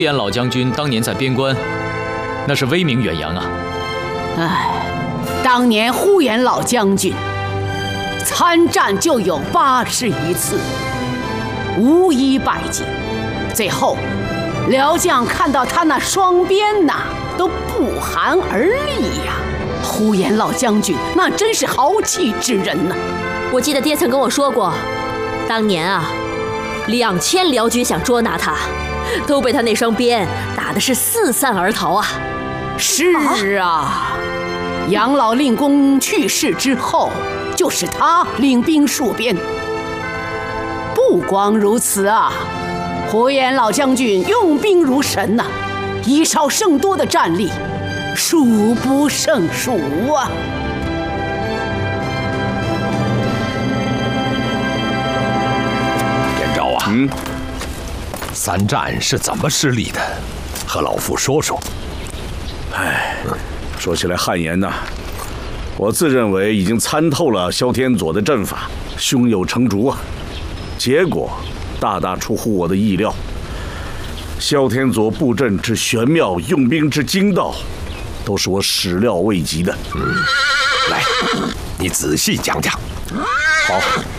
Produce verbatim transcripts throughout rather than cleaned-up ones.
燕老将军当年在边关，那是威名远扬啊。 唉，当年呼延老将军参战就有八十余次，无一败绩。最后，辽将看到他那双鞭呐，都不寒而栗呀。呼延老将军那真是豪气之人呐！ 我记得爹曾跟我说过，当年啊，两千辽军想捉拿他，都被他那双鞭打的是四散而逃啊。 是啊，杨老令公去世之后，就是他领兵戍边。不光如此啊，呼延老将军用兵如神呐、啊，以少胜多的战力，数不胜数啊。 燕昭啊，嗯，三战是怎么失利的？和老夫说说。 唉，说起来汗颜呐、啊，我自认为已经参透了萧天佐的阵法，胸有成竹啊。结果大大出乎我的意料。萧天佐布阵之玄妙，用兵之精到，都是我始料未及的。 嗯，来，你仔细讲讲。 好。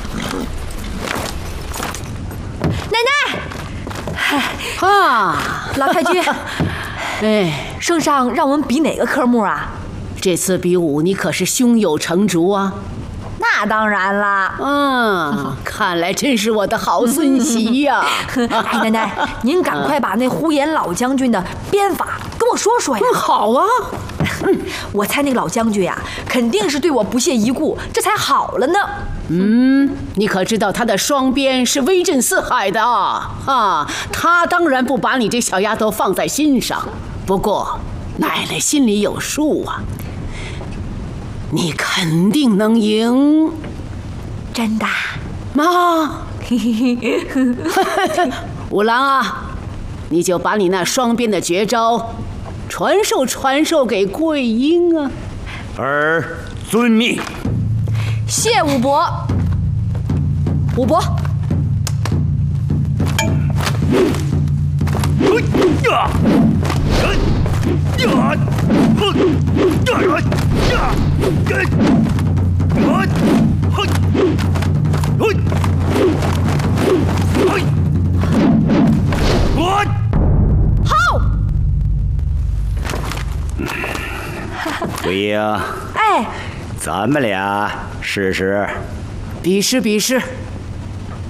奶奶， 啊， 老太君， 哎， 圣上让我们比哪个科目啊？ 这次比武你可是胸有成竹啊。 那当然啦， 嗯，看来真是我的好孙媳呀！ 哎，奶奶，您赶快把那呼延老将军的鞭法跟我说说呀。 嗯，好啊。 我猜那个老将军呀，肯定是对我不屑一顾，这才好了呢。 嗯，你可知道他的双鞭是威震四海的啊？啊，他当然不把你这小丫头放在心上。不过，奶奶心里有数啊。你肯定能赢， 真的？ 妈，五郎啊，你就把你那双鞭的绝招传授传授给桂英啊。 儿遵命。 谢武伯。武伯。 呀！呀！ 好。 桂英， 哎， 咱们俩试试。 比试比试。